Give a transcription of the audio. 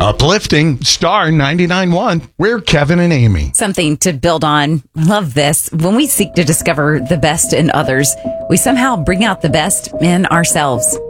Uplifting Star 99.1. We're Kevin and Amy. Something to build on. Love this. When we seek to discover the best in others, we somehow bring out the best in ourselves.